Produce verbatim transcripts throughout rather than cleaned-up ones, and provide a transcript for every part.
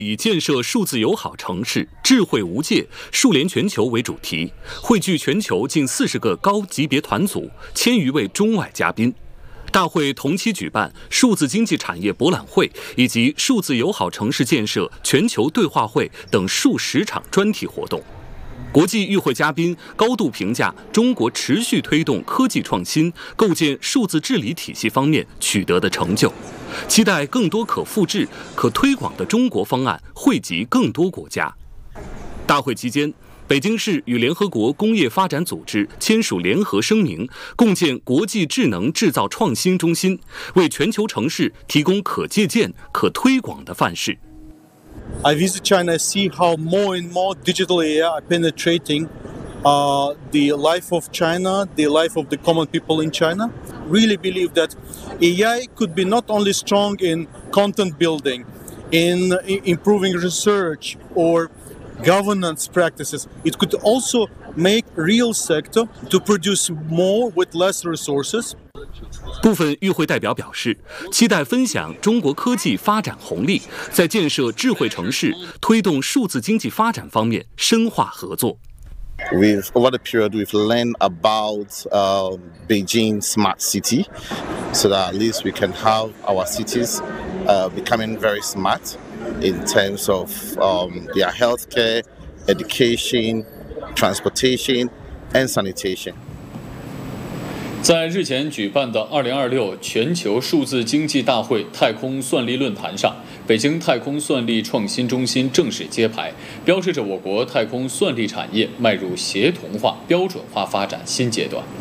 以建设数字友好城市、智慧无界、数联全球为主题，汇聚全球近四十个高级别团组、千余位中外嘉宾。大会同期举办数字经济产业博览会以及数字友好城市建设全球对话会等数十场专题活动。国际与会嘉宾高度评价中国持续推动科技创新、构建数字治理体系方面取得的成就，期待更多可复制、可推广的中国方案惠及更多国家。大会期间，北京市与联合国工业发展组织签署联合声明，共建国际智能制造创新中心，为全球城市提供可借鉴、可推广的范式。 I visit China, I see how more and more digital A I are penetrating uh, the life of China, the life of the common people in China. Really believe that A I could be not only strong in content building, in, in improving research or governance practices, it could also make real sector to produce more with less resources. 部分与会代表表示，期待分享中国科技发展红利，在建设智慧城市、推动数字经济发展方面深化合作。 We've, over the period, we've learned about uh, Beijing smart city, so that at least we can have our cities uh, becoming very smart in terms of um, their healthcare, education, transportation, and sanitation. 在日前举办的二零二六全球数字经济大会太空算力论坛上，北京太空算力创新中心正式揭牌，标志着我国太空算力产业迈入协同化、标准化发展新阶段。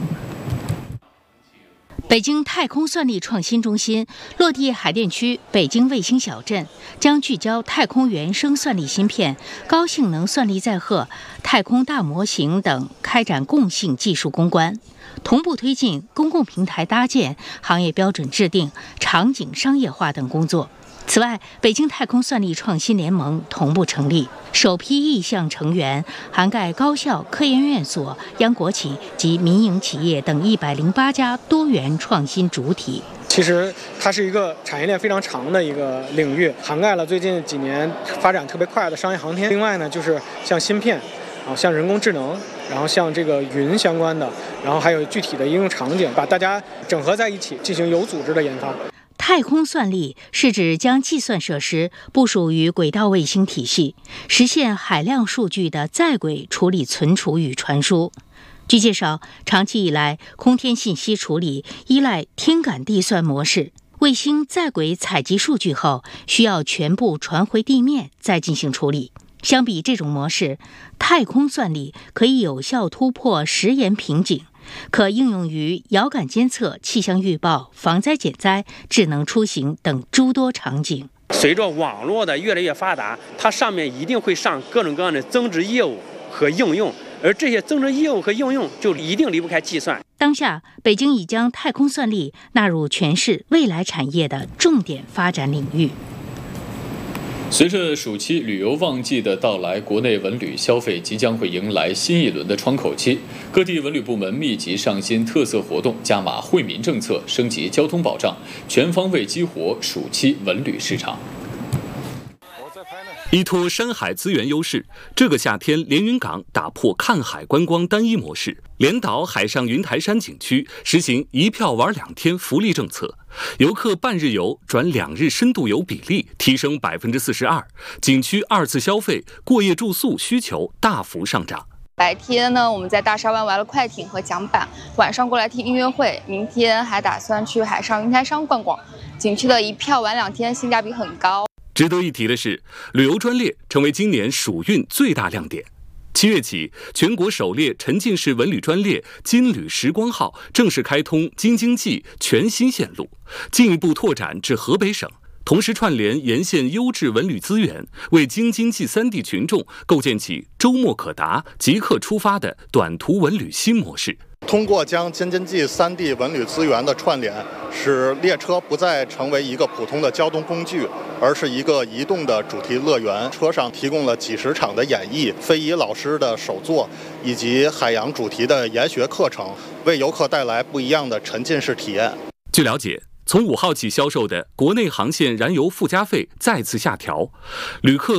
北京太空算力创新中心落地海淀区北京卫星小镇，将聚焦太空原生算力芯片、高性能算力载荷、太空大模型等，开展共性技术攻关，同步推进公共平台搭建、行业标准制定、场景商业化等工作。此外，北京太空算力创新联盟同步成立，首批意向成员涵盖高校、科研院所、央国企及民营企业等一百零八家多元创新主体。 其实它是一个产业链非常长的一个领域，涵盖了最近几年发展特别快的商业航天。另外呢，就是像芯片，啊，像人工智能，然后像这个云相关的，然后还有具体的应用场景，把大家整合在一起，进行有组织的研发。 太空算力是指将计算设施部署于轨道卫星体系，实现海量数据的在轨处理、存储与传输。据介绍，长期以来，空天信息处理依赖天感地算模式，卫星在轨采集数据后，需要全部传回地面再进行处理。相比这种模式，太空算力可以有效突破时延瓶颈，可应用于遥感监测、气象预报、防灾减灾、智能出行等诸多场景。 随着网络的越来越发达，它上面一定会上各种各样的增值业务和应用，而这些增值业务和应用就一定离不开计算。 当下，北京已将太空算力纳入全市未来产业的重点发展领域。 随着暑期旅游旺季的到来，国内文旅消费即将会迎来新一轮的窗口期。各地文旅部门密集上新特色活动，加码惠民政策，升级交通保障，全方位激活暑期文旅市场。 依托山海资源优势，这个夏天连云港打破看海观光单一模式，连岛海上云台山景区实行一票玩两天福利政策，游客半日游转两日深度游比例提升百分之四十二，景区二次消费、过夜住宿需求大幅上涨。 白天呢，我们在大沙湾玩了快艇和桨板，晚上过来听音乐会，明天还打算去海上云台山逛逛。景区的一票玩两天，性价比很高。 值得一提的是，旅游专列成为今年暑运最大亮点。七月起，全国首列沉浸式文旅专列“金旅时光号”正式开通京津冀全新线路，进一步拓展至河北省，同时串联沿线优质文旅资源，为京津冀三地群众构建起周末可达、即刻出发的短途文旅新模式。 通过将京津冀三地文旅资源的串联，使列车不再成为一个普通的交通工具，而是一个移动的主题乐园。车上提供了几十场的演绎、非遗老师的手作以及海洋主题的研学课程，为游客带来不一样的沉浸式体验。 据了解， 从五号起销售的国内航线燃油附加费再次下调，旅客